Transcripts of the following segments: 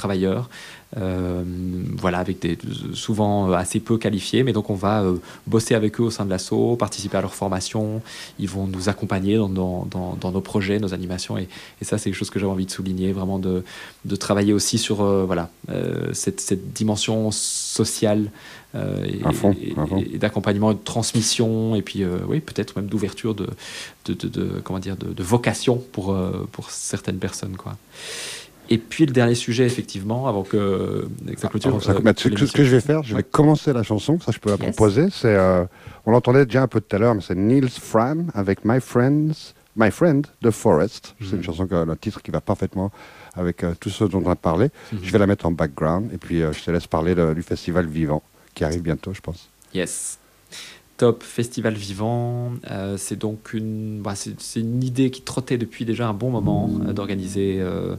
travailleurs, voilà, avec souvent assez peu qualifiés, mais donc on va bosser avec eux au sein de l'asso, participer à leur formation, ils vont nous accompagner dans nos projets, nos animations, et ça c'est quelque chose que j'avais envie de souligner, vraiment de travailler aussi sur cette dimension sociale et d'accompagnement, de transmission, et puis oui, peut-être même d'ouverture de vocation pour certaines personnes, quoi. Et puis le dernier sujet, effectivement, avant que ça clôture. Ce que je vais faire, je vais commencer la chanson, ça je peux la proposer. C'est, on l'entendait déjà un peu tout à l'heure, mais c'est Niels Fram avec My Friend, The Forest. C'est une chanson, un titre qui va parfaitement avec tout ce dont on a parlé. Je vais la mettre en background, et puis je te laisse parler du Festival Vivant, qui arrive bientôt, je pense. Yes. Top, Festival Vivant, c'est donc c'est une idée qui trottait depuis déjà un bon moment d'organiser,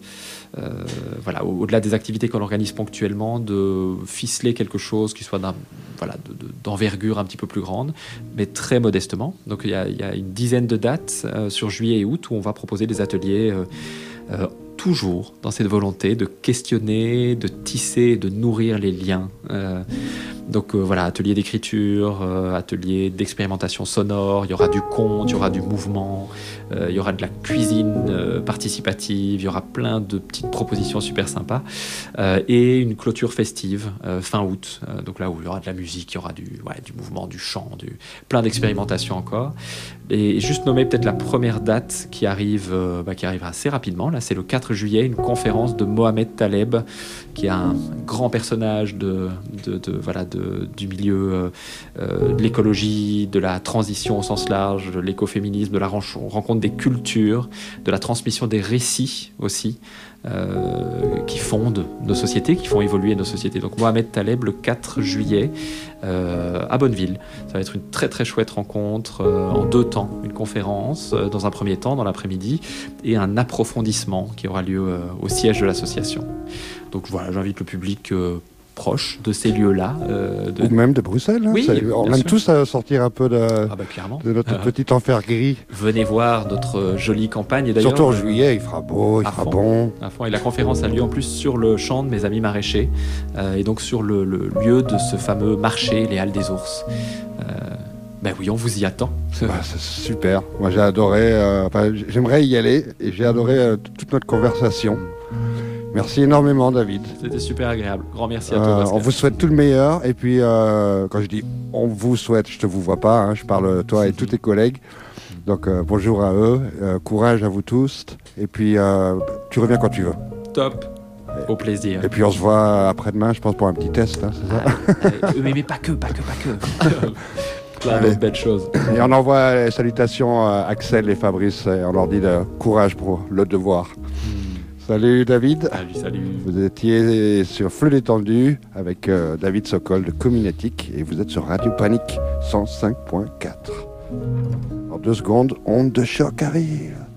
au-delà des activités qu'on organise ponctuellement, de ficeler quelque chose qui soit d'envergure un petit peu plus grande, mais très modestement. Donc il y a une dizaine de dates sur juillet et août où on va proposer des ateliers toujours dans cette volonté de questionner, de tisser, de nourrir les liens. Donc atelier d'écriture, atelier d'expérimentation sonore, il y aura du conte, il y aura du mouvement, il y aura de la cuisine participative, il y aura plein de petites propositions super sympas, et une clôture festive fin août, donc là où il y aura de la musique, il y aura du mouvement, du chant, plein d'expérimentations encore. Et juste nommer peut-être la première date qui arrive assez rapidement, là c'est le 4 juillet, une conférence de Mohamed Taleb, qui est un grand personnage du milieu de l'écologie, de la transition au sens large, de l'écoféminisme, de la rencontre des cultures, de la transmission des récits aussi, qui fondent nos sociétés, qui font évoluer nos sociétés. Donc Mohamed Taleb, le 4 juillet, à Bonneville. Ça va être une très très chouette rencontre, en 2 temps. Une conférence, dans un premier temps, dans l'après-midi, et un approfondissement qui aura lieu au siège de l'association. Donc voilà, j'invite le public proche de ces lieux-là. Ou même de Bruxelles. Hein. Oui, on aime tous sortir un peu de notre petit enfer gris. Venez voir notre jolie campagne. Et d'ailleurs, surtout en juillet, il fera beau, il fera bon. À fond. Et la conférence a lieu en plus sur le champ de mes amis maraîchers, et donc sur le lieu de ce fameux marché, les Halles des Ours. Oui, on vous y attend. C'est super. Moi, j'ai adoré. J'aimerais y aller, et j'ai adoré toute notre conversation. Merci énormément, David. C'était super agréable. Grand merci à toi, Pascal. On vous souhaite tout le meilleur. Et puis, quand je dis on vous souhaite, je ne te vous vois pas. Hein, je parle toi et tous tes collègues. Donc, bonjour à eux. Courage à vous tous. Et puis, tu reviens quand tu veux. Top. Au plaisir. Et puis, on se voit après-demain, je pense, pour un petit test. Hein, c'est ça mais pas que. Plein d'autres belles choses. Et on envoie les salutations à Axel et Fabrice. Et on leur dit courage pour le devoir. Salut David. Salut. Vous étiez sur Flux détendu avec David Sokol de Communétique, et vous êtes sur Radio Panique 105.4. En 2 secondes, onde de choc arrive.